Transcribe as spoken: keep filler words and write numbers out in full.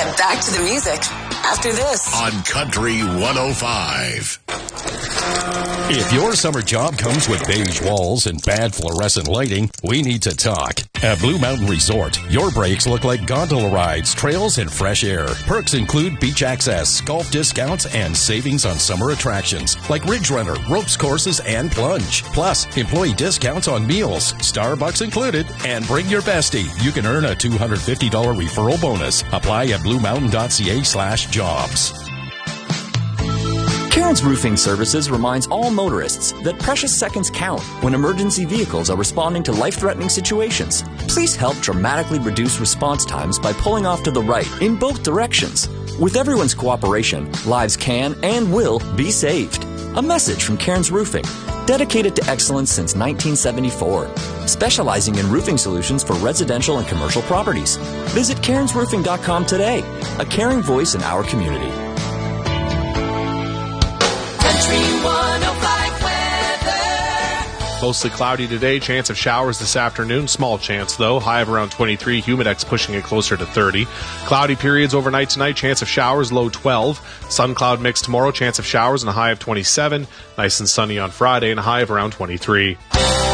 get back to the music after this. On Country one oh five. If your summer job comes with beige walls and bad fluorescent lighting, we need to talk. At Blue Mountain Resort, your breaks look like gondola rides, trails, and fresh air. Perks include beach access, golf discounts, and savings on summer attractions like Ridge Runner, ropes courses, and plunge. Plus, employee discounts on meals, Starbucks included, and bring your bestie. You can earn a two hundred fifty dollars referral bonus. Apply at bluemountain.ca slash jobs. Cairns Roofing Services reminds all motorists that precious seconds count when emergency vehicles are responding to life-threatening situations. Please help dramatically reduce response times by pulling off to the right in both directions. With everyone's cooperation, lives can and will be saved. A message from Cairns Roofing, dedicated to excellence since nineteen seventy-four, specializing in roofing solutions for residential and commercial properties. Visit cairns roofing dot com today, a caring voice in our community. Mostly cloudy today, chance of showers this afternoon, small chance though, high of around twenty-three, Humidex pushing it closer to thirty. Cloudy periods overnight tonight, chance of showers, low twelve. Sun cloud mix tomorrow, chance of showers and a high of twenty-seven. Nice and sunny on Friday and a high of around twenty-three.